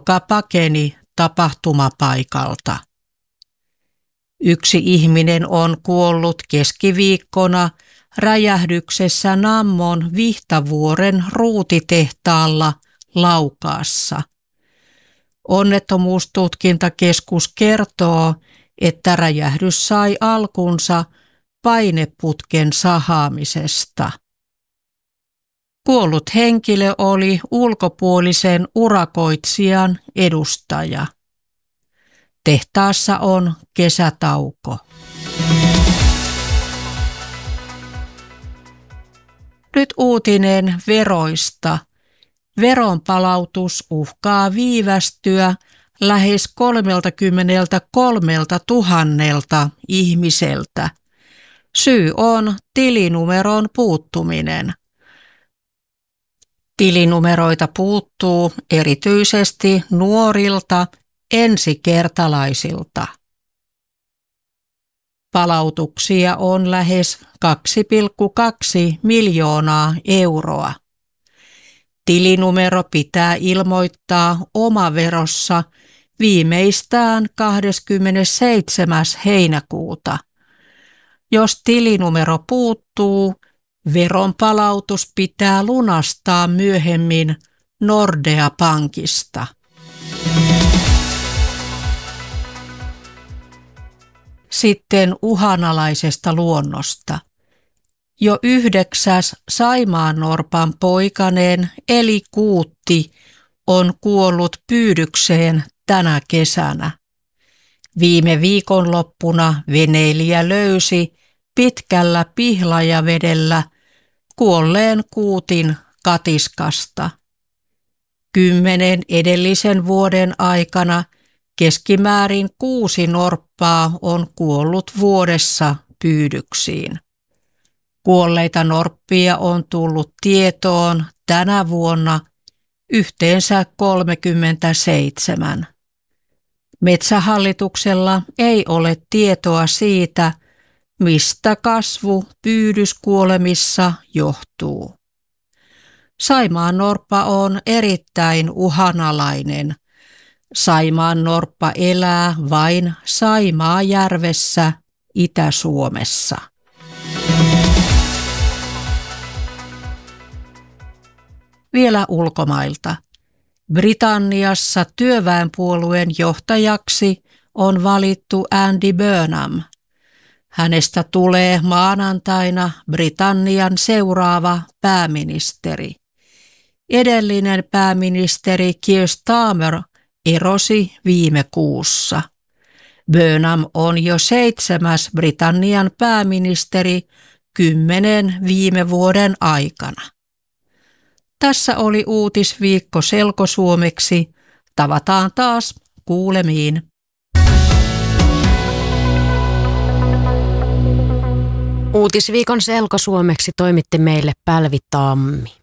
joka pakeni tapahtumapaikalta. 1 ihminen on kuollut keskiviikkona räjähdyksessä Nammon Vihtavuoren ruutitehtaalla Laukaassa. Onnettomuustutkintakeskus kertoo, että räjähdys sai alkunsa paineputken sahaamisesta. Kuollut henkilö oli ulkopuolisen urakoitsijan edustaja. Tehtaassa on kesätauko. Nyt uutinen veroista. Veronpalautus uhkaa viivästyä lähes 33 000 ihmiseltä. Syy on tilinumeron puuttuminen. Tilinumeroita puuttuu erityisesti nuorilta ensikertalaisilta. Palautuksia on lähes 2,2 miljoonaa euroa. Tilinumero pitää ilmoittaa omaverossa viimeistään 27. heinäkuuta. Jos tilinumero puuttuu, veronpalautus pitää lunastaa myöhemmin Nordea-pankista. Sitten uhanalaisesta luonnosta. Jo 9. saimaannorpan poikanen eli kuutti on kuollut pyydykseen tänä kesänä. Viime viikonloppuna veneilijä löysi pitkällä Pihlajavedellä kuolleen kuutin katiskasta. 10 edellisen vuoden aikana keskimäärin 6 norppaa on kuollut vuodessa pyydyksiin. Kuolleita norppia on tullut tietoon tänä vuonna yhteensä 37. Metsähallituksella ei ole tietoa siitä, mistä kasvu pyydyskuolemissa johtuu. Saimaannorppa on erittäin uhanalainen. Saimaannorppa elää vain Saimaajärvessä Itä-Suomessa. Vielä ulkomailta. Britanniassa työväenpuolueen johtajaksi on valittu Andy Burnham. Hänestä tulee maanantaina Britannian seuraava pääministeri. Edellinen pääministeri Keir Starmer erosi viime kuussa. Burnham on jo 7. Britannian pääministeri 10 viime vuoden aikana. Tässä oli uutisviikko selkosuomeksi. Tavataan taas kuulemiin. Uutisviikon selkosuomeksi toimitti meille Pälvi Tammi.